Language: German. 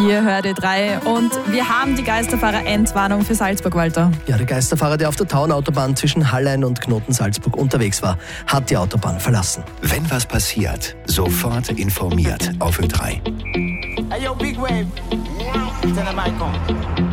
Ihr hört Ö3 und wir haben die Geisterfahrer-Endwarnung für Salzburg, Walter. Ja, der Geisterfahrer, der auf der Taunautobahn zwischen Hallein und Knoten Salzburg unterwegs war, hat die Autobahn verlassen. Wenn was passiert, sofort informiert auf Ö3. Hey yo, Big Wave. Turn the mic on.